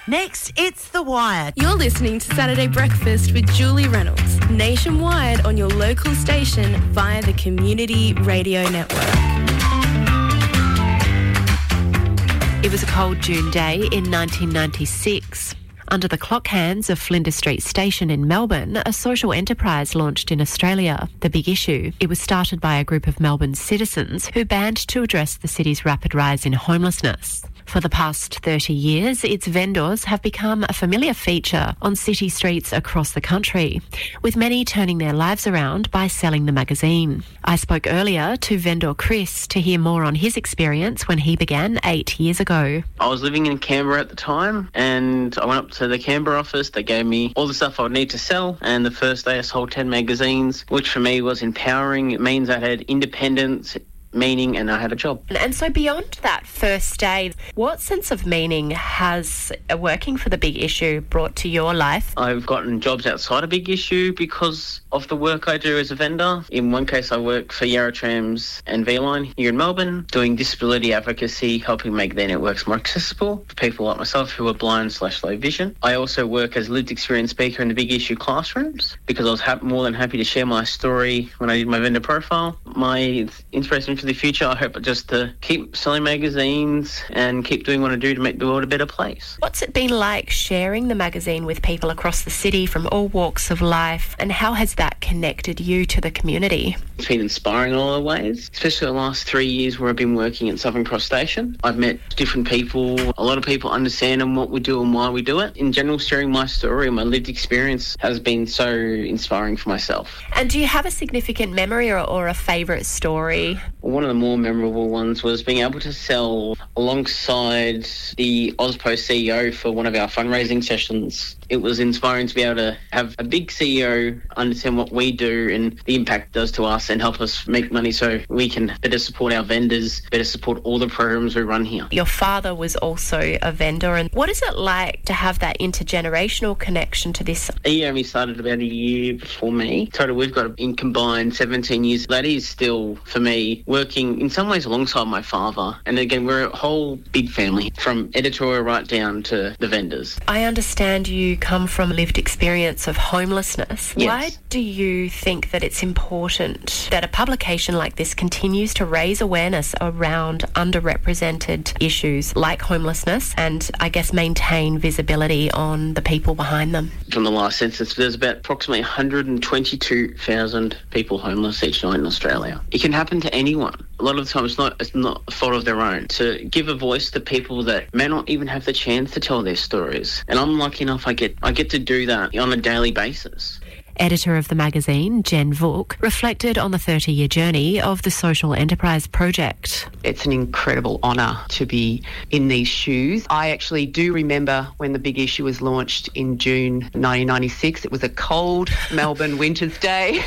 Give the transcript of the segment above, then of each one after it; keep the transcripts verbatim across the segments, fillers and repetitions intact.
Next, it's The Wire. You're listening to Saturday Breakfast with Julie Reynolds, nationwide on your local station via the Community Radio Network. It was a cold June day in nineteen ninety-six. Under the clock hands of Flinders Street Station in Melbourne, a social enterprise launched in Australia, The Big Issue. It was started by a group of Melbourne citizens who band to address the city's rapid rise in homelessness. For the past thirty years, its vendors have become a familiar feature on city streets across the country, with many turning their lives around by selling the magazine. I spoke earlier to vendor Chris to hear more on his experience when he began eight years ago. I was living in Canberra at the time, and I went up to the Canberra office. They gave me all the stuff I would need to sell, and the first day I sold ten magazines, which for me was empowering. It means I had independence, meaning, and I had a job. And so beyond that first day, what sense of meaning has working for The Big Issue brought to your life? I've gotten jobs outside of Big Issue because of the work I do as a vendor. In one case, I work for Yarra Trams and V-Line here in Melbourne, doing disability advocacy, helping make their networks more accessible for people like myself who are blind slash low vision. I also work as a lived experience speaker in the Big Issue classrooms because I was ha- more than happy to share my story when I did my vendor profile. My inspiration for the future, I hope just to keep selling magazines and keep doing what I do to make the world a better place. What's it been like sharing the magazine with people across the city from all walks of life, and how has that connected you to the community? It's been inspiring in all the ways, especially the last three years where I've been working at Southern Cross Station. I've met different people. A lot of people understand what we do and why we do it. In general, sharing my story and my lived experience has been so inspiring for myself. And do you have a significant memory or, or a favourite story? One of the more memorable ones was being able to sell alongside the AusPost C E O for one of our fundraising sessions. It was inspiring to be able to have a big C E O understand what we do and the impact it does to us and help us make money so we can better support our vendors, better support all the programs we run here. Your father was also a vendor, and what is it like to have that intergenerational connection to this? He only started about a year before me. Total, we've got in combined seventeen years. That is still, for me, working in some ways alongside my father. And again, we're a whole big family, from editorial right down to the vendors. I understand you come from a lived experience of homelessness. Yes. Why do you think that it's important that a publication like this continues to raise awareness around underrepresented issues like homelessness and, I guess, maintain visibility on the people behind them? From the last census, there's about approximately one hundred twenty-two thousand people homeless each night in Australia. It can happen to anyone. A lot of the time it's not, it's not a fault of their own. To give a voice to people that may not even have the chance to tell their stories. And I'm lucky enough I get I get to do that on a daily basis. Editor of the magazine, Jen Vuk, reflected on the thirty-year journey of the Social Enterprise Project. It's an incredible honour to be in these shoes. I actually do remember when The Big Issue was launched in June nineteen ninety-six. It was a cold Melbourne winter's day.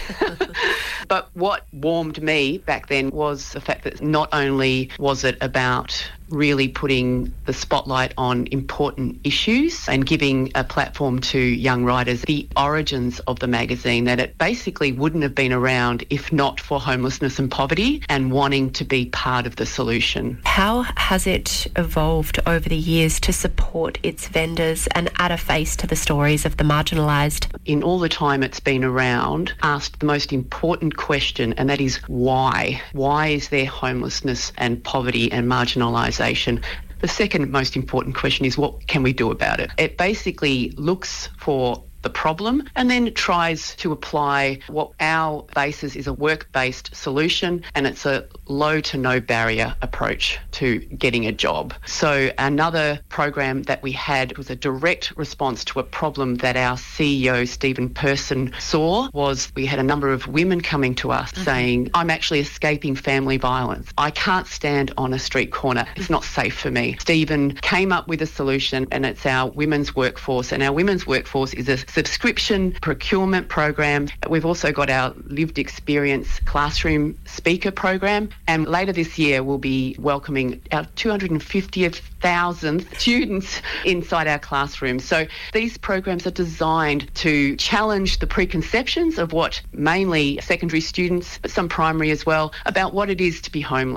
But what warmed me back then was the fact that not only was it about really putting the spotlight on important issues and giving a platform to young writers, the origins of the magazine, that it basically wouldn't have been around if not for homelessness and poverty and wanting to be part of the solution. How has it evolved over the years to support its vendors and add a face to the stories of the marginalised? In all the time it's been around, asked the most important question, and that is why? Why is there homelessness and poverty and marginalisation? The second most important question is what can we do about it? It basically looks for the problem and then tries to apply what our basis is a work-based solution, and it's a low to no barrier approach to getting a job. So another program that we had was a direct response to a problem that our C E O, Stephen Person, saw. Was we had a number of women coming to us mm-hmm. saying, I'm actually escaping family violence. I can't stand on a street corner. It's not safe for me. Stephen came up with a solution, and it's our women's workforce. And our women's workforce is a subscription procurement program. We've also got our lived experience classroom speaker program, and later this year we'll be welcoming our two hundred fiftieth thousandth students inside our classrooms. So these programs are designed to challenge the preconceptions of what mainly secondary students, but some primary as well, about what it is to be homeless.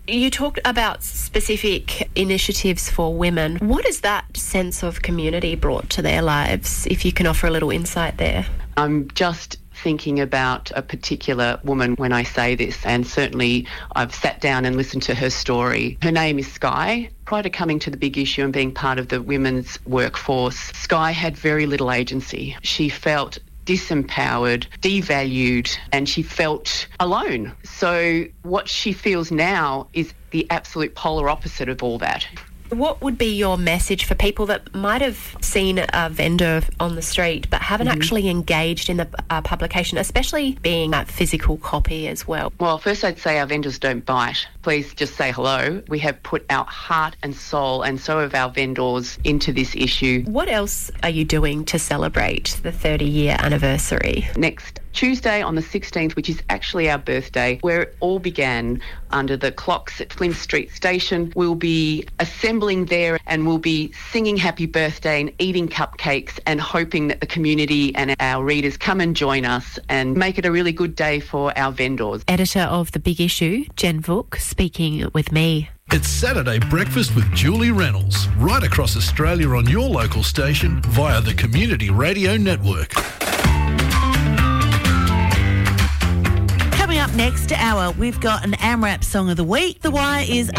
You talked about specific initiatives for women. What has that sense of community brought to their lives, if you can offer a little insight there? I'm just thinking about a particular woman when I say this, and certainly I've sat down and listened to her story. Her name is Sky. Prior to coming to the Big Issue and being part of the women's workforce, Sky had very little agency. She felt disempowered, devalued, and she felt alone. So what she feels now is the absolute polar opposite of all that. What would be your message for people that might have seen a vendor on the street but haven't mm-hmm. actually engaged in the uh, publication, especially being a physical copy as well? Well, first I'd say our vendors don't bite. Please just say hello. We have put our heart and soul, and so have our vendors, into this issue. What else are you doing to celebrate the thirty-year anniversary? Next Tuesday on the sixteenth, which is actually our birthday, where it all began under the clocks at Flynn Street Station. We'll be assembling there and we'll be singing happy birthday and eating cupcakes and hoping that the community and our readers come and join us and make it a really good day for our vendors. Editor of The Big Issue, Jen Vuk, speaking with me. It's Saturday Breakfast with Julie Reynolds, right across Australia on your local station via the Community Radio Network. Coming up next hour, we've got an AMRAP Song of the Week. The Wire is